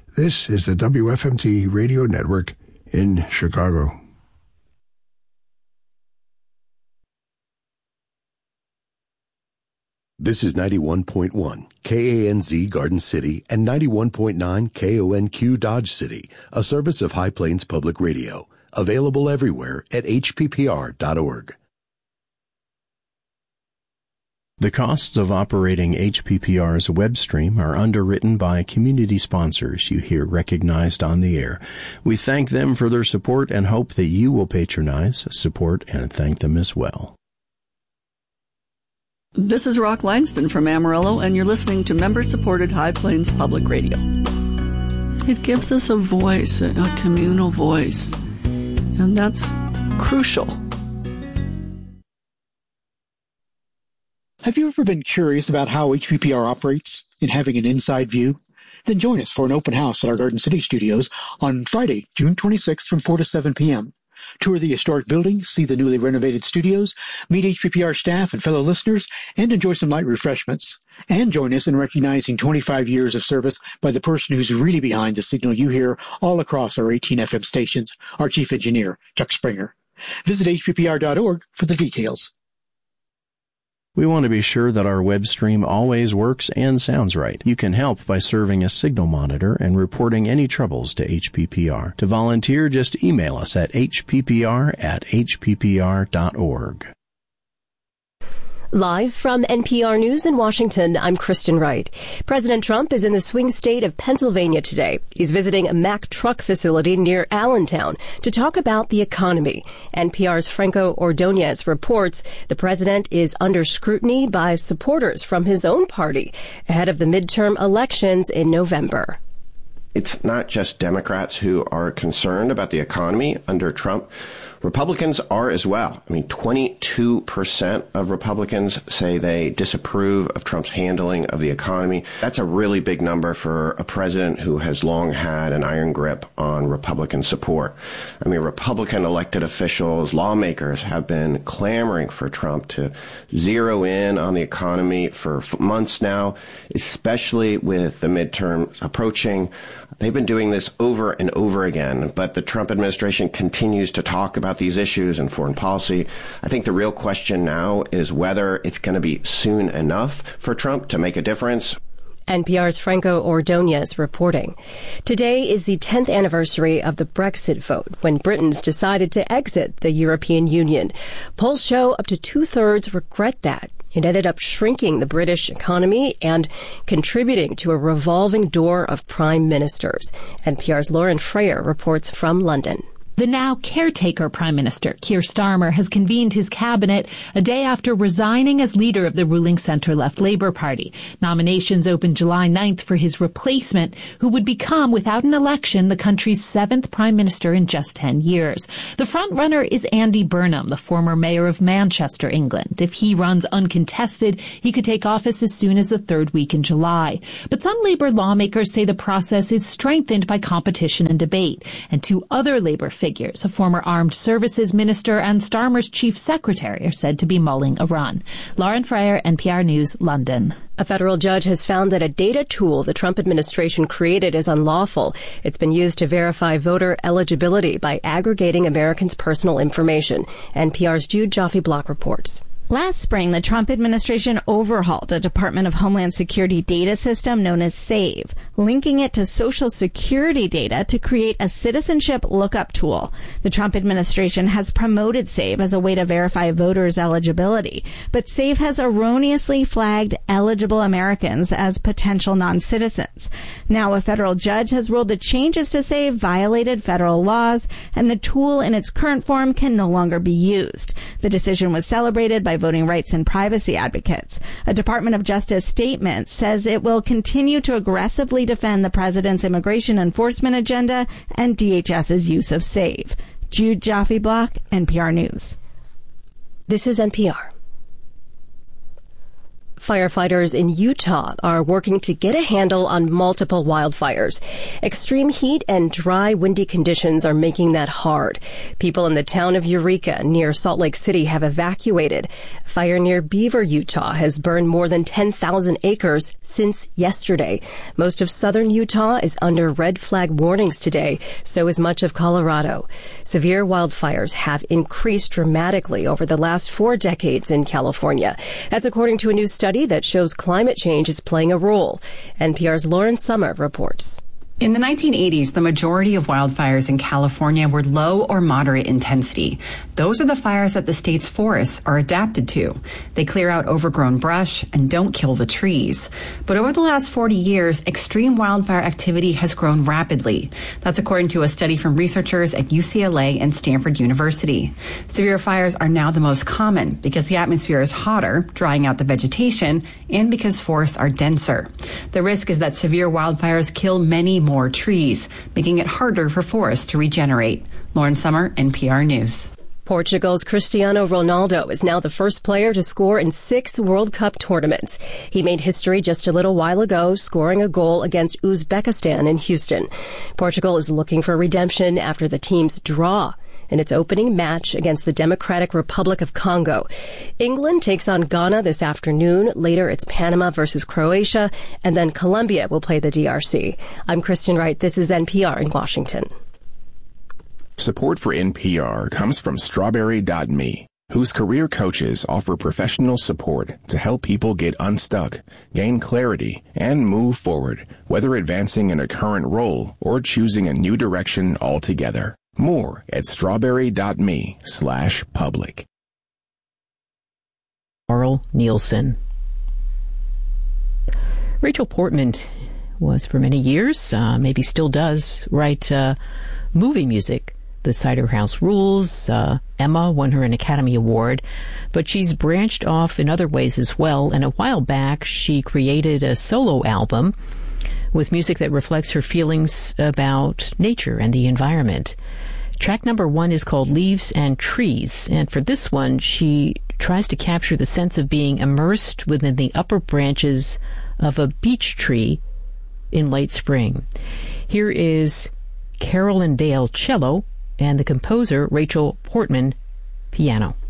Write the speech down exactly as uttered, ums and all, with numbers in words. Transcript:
This is the W F M T Radio Network in Chicago. This is ninety-one point one K A N Z Garden City and ninety-one point nine K O N Q Dodge City, a service of High Plains Public Radio, available everywhere at H P P R dot org. The costs of operating H P P R's web stream are underwritten by community sponsors you hear recognized on the air. We thank them for their support and hope that you will patronize, support, and thank them as well. This is Rock Langston from Amarillo, and you're listening to member-supported High Plains Public Radio. It gives us a voice, a communal voice, and that's crucial. Have you ever been curious about how H P P R operates and having an inside view? Then join us for an open house at our Garden City studios on Friday, June twenty-sixth from four to seven p.m. Tour the historic building, see the newly renovated studios, meet H P P R staff and fellow listeners, and enjoy some light refreshments. And join us in recognizing twenty-five years of service by the person who's really behind the signal you hear all across our eighteen F M stations, our chief engineer, Chuck Springer. Visit H P P R dot org for the details. We want to be sure that our web stream always works and sounds right. You can help by serving as signal monitor and reporting any troubles to H P P R. To volunteer, just email us at H P P R at H P P R dot org. Live from N P R News in Washington, I'm Kristen Wright. President Trump is in the swing state of Pennsylvania today. He's visiting a Mack truck facility near Allentown to talk about the economy. N P R's Franco Ordonez reports the president is under scrutiny by supporters from his own party ahead of the midterm elections in November. It's not just Democrats who are concerned about the economy under Trump. Republicans are as well. I mean, twenty-two percent of Republicans say they disapprove of Trump's handling of the economy. That's a really big number for a president who has long had an iron grip on Republican support. I mean, Republican elected officials, lawmakers have been clamoring for Trump to zero in on the economy for months now, especially with the midterms approaching. They've been doing this over and over again, but the Trump administration continues to talk about these issues in foreign policy. I think the real question now is whether it's going to be soon enough for Trump to make a difference. N P R's Franco Ordonez reporting. Today is the tenth anniversary of the Brexit vote, when Britons decided to exit the European Union. Polls show up to two-thirds regret that. It ended up shrinking the British economy and contributing to a revolving door of prime ministers. N P R's Lauren Freyer reports from London. The now caretaker Prime Minister, Keir Starmer, has convened his cabinet a day after resigning as leader of the ruling centre-left Labour Party. Nominations open July ninth for his replacement, who would become, without an election, the country's seventh Prime Minister in just ten years. The front-runner is Andy Burnham, the former mayor of Manchester, England. If he runs uncontested, he could take office as soon as the third week in July. But some Labour lawmakers say the process is strengthened by competition and debate. And two other Labour figures, a former Armed Services Minister and Starmer's Chief Secretary, are said to be mulling a run. Lauren Freyer, N P R News, London. A federal judge has found that a data tool the Trump administration created is unlawful. It's been used to verify voter eligibility by aggregating Americans' personal information. N P R's Jude Joffe-Block reports. Last spring, the Trump administration overhauled a Department of Homeland Security data system known as SAVE, linking it to Social Security data to create a citizenship lookup tool. The Trump administration has promoted SAVE as a way to verify voters' eligibility, but SAVE has erroneously flagged eligible Americans as potential non-citizens. Now, a federal judge has ruled the changes to SAVE violated federal laws, and the tool in its current form can no longer be used. The decision was celebrated by voting rights and privacy advocates. A Department of Justice statement says it will continue to aggressively defend the president's immigration enforcement agenda and D H S's use of SAVE. Jude Joffe-Block, N P R News. This is N P R. Firefighters in Utah are working to get a handle on multiple wildfires. Extreme heat and dry, windy conditions are making that hard. People in the town of Eureka near Salt Lake City have evacuated. Fire near Beaver, Utah has burned more than ten thousand acres since yesterday. Most of southern Utah is under red flag warnings today, so is much of Colorado. Severe wildfires have increased dramatically over the last four decades in California. That's according to a new study that shows climate change is playing a role. N P R's Lauren Summer reports. In the nineteen eighties, the majority of wildfires in California were low or moderate intensity. Those are the fires that the state's forests are adapted to. They clear out overgrown brush and don't kill the trees. But over the last forty years, extreme wildfire activity has grown rapidly. That's according to a study from researchers at U C L A and Stanford University. Severe fires are now the most common because the atmosphere is hotter, drying out the vegetation, and because forests are denser. The risk is that severe wildfires kill many more more trees, making it harder for forests to regenerate. Lauren Summer, N P R News. Portugal's Cristiano Ronaldo is now the first player to score in six World Cup tournaments. He made history just a little while ago, scoring a goal against Uzbekistan in Houston. Portugal is looking for redemption after the team's draw in its opening match against the Democratic Republic of Congo. England takes on Ghana this afternoon. Later, it's Panama versus Croatia, and then Colombia will play the D R C. I'm Kristen Wright. This is N P R in Washington. Support for N P R comes from Strawberry dot me, whose career coaches offer professional support to help people get unstuck, gain clarity, and move forward, whether advancing in a current role or choosing a new direction altogether. More at strawberry dot me slash public. Carl Nielsen. Rachel Portman was for many years, uh, maybe still does, write uh, movie music. The Cider House Rules, uh, Emma won her an Academy Award, but she's branched off in other ways as well, and a while back she created a solo album with music that reflects her feelings about nature and the environment. Track number one is called Leaves and Trees, and for this one, she tries to capture the sense of being immersed within the upper branches of a beech tree in late spring. Here is Carolyn Dale cello and the composer Rachel Portman piano.